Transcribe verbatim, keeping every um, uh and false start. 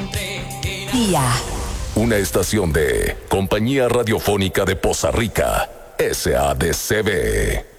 Día. Una estación de Compañía Radiofónica de Poza Rica, S A D C B.